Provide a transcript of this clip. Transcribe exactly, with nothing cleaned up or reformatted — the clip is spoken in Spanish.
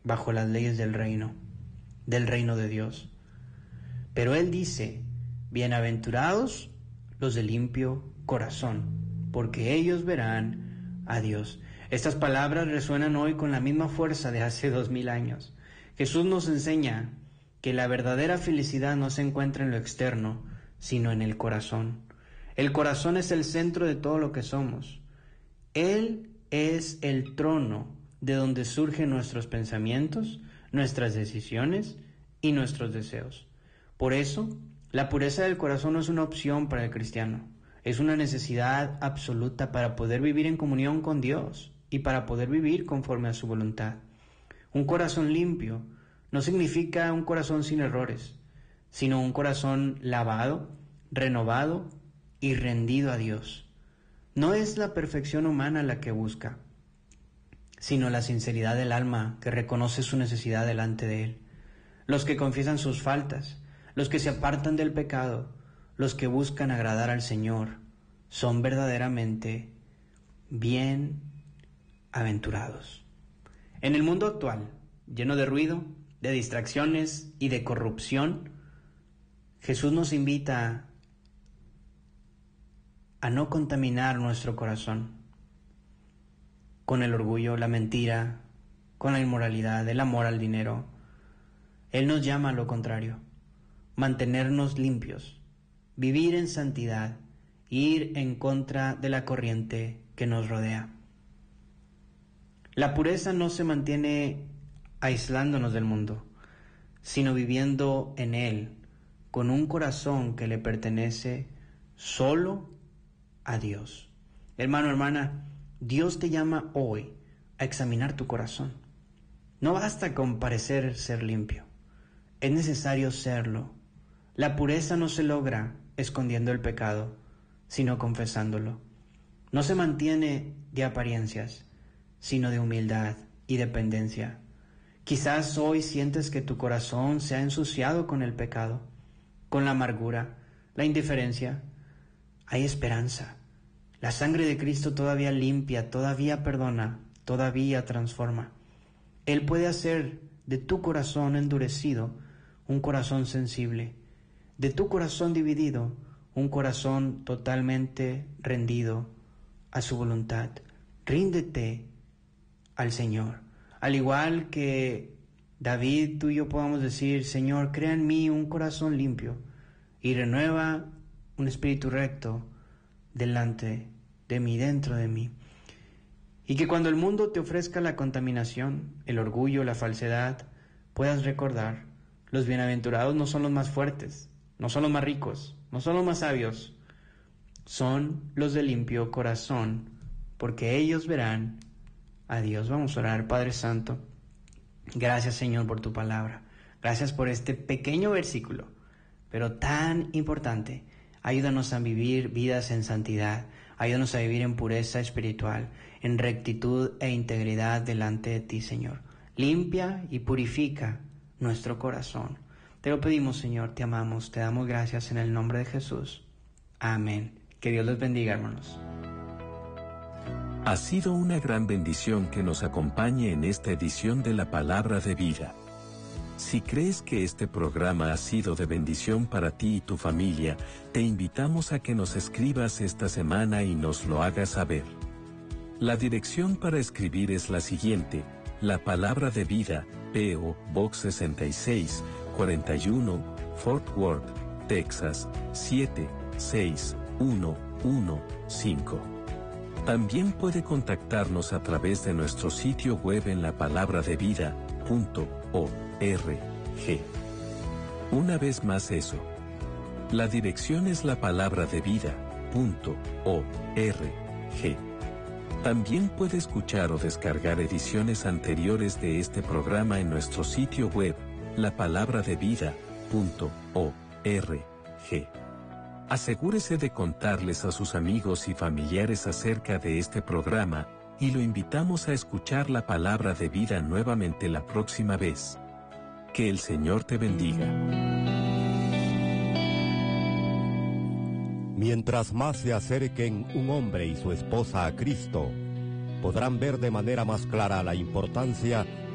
bajo las leyes del reino, del reino de Dios. Pero Él dice, bienaventurados los de limpio corazón, porque ellos verán a Dios. Estas palabras resuenan hoy con la misma fuerza de hace dos mil años. Jesús nos enseña que la verdadera felicidad no se encuentra en lo externo, sino en el corazón. El corazón es el centro de todo lo que somos. Él es el trono de donde surgen nuestros pensamientos, nuestras decisiones y nuestros deseos. Por eso, la pureza del corazón no es una opción para el cristiano, es una necesidad absoluta para poder vivir en comunión con Dios y para poder vivir conforme a su voluntad. Un corazón limpio no significa un corazón sin errores, sino un corazón lavado, renovado y rendido a Dios. No es la perfección humana la que busca, sino la sinceridad del alma que reconoce su necesidad delante de Él. Los que confiesan sus faltas, los que se apartan del pecado, los que buscan agradar al Señor, son verdaderamente bienaventurados. En el mundo actual, lleno de ruido, de distracciones y de corrupción, Jesús nos invita a no contaminar nuestro corazón con el orgullo, la mentira, con la inmoralidad, el amor al dinero. Él nos llama a lo contrario, mantenernos limpios, vivir en santidad, ir en contra de la corriente que nos rodea. La pureza no se mantiene aislándonos del mundo, sino viviendo en Él, con un corazón que le pertenece solo a Dios. Hermano, hermana, Dios te llama hoy a examinar tu corazón. No basta con parecer ser limpio, es necesario serlo. La pureza no se logra escondiendo el pecado, sino confesándolo. No se mantiene de apariencias, sino de humildad y dependencia. Quizás hoy sientes que tu corazón se ha ensuciado con el pecado, con la amargura, la indiferencia. Hay esperanza. La sangre de Cristo todavía limpia, todavía perdona, todavía transforma. Él puede hacer de tu corazón endurecido un corazón sensible, de tu corazón dividido un corazón totalmente rendido a su voluntad. Ríndete al Señor. Al igual que David, tú y yo podamos decir, Señor, crea en mí un corazón limpio y renueva un espíritu recto delante de mí, dentro de mí. Y que cuando el mundo te ofrezca la contaminación, el orgullo, la falsedad, puedas recordar, los bienaventurados no son los más fuertes, no son los más ricos, no son los más sabios, son los de limpio corazón, porque ellos verán a Dios. Vamos a orar. Padre Santo, gracias, Señor, por tu palabra. Gracias por este pequeño versículo, pero tan importante. Ayúdanos a vivir vidas en santidad. Ayúdanos a vivir en pureza espiritual, en rectitud e integridad delante de ti, Señor. Limpia y purifica nuestro corazón. Te lo pedimos, Señor, te amamos, te damos gracias en el nombre de Jesús. Amén. Que Dios los bendiga, hermanos. Ha sido una gran bendición que nos acompañe en esta edición de la Palabra de Vida. Si crees que este programa ha sido de bendición para ti y tu familia, te invitamos a que nos escribas esta semana y nos lo hagas saber. La dirección para escribir es la siguiente: La Palabra de Vida, P O Box sesenta y seis, cuarenta y uno, Fort Worth, Texas, siete seis uno uno cinco. También puede contactarnos a través de nuestro sitio web en lapalabradevida punto org. Una vez más eso. La dirección es lapalabradevida punto org. También puede escuchar o descargar ediciones anteriores de este programa en nuestro sitio web, lapalabradevida punto org. Asegúrese de contarles a sus amigos y familiares acerca de este programa, y lo invitamos a escuchar la Palabra de Vida nuevamente la próxima vez. Que el Señor te bendiga. Mientras más se acerquen un hombre y su esposa a Cristo, podrán ver de manera más clara la importancia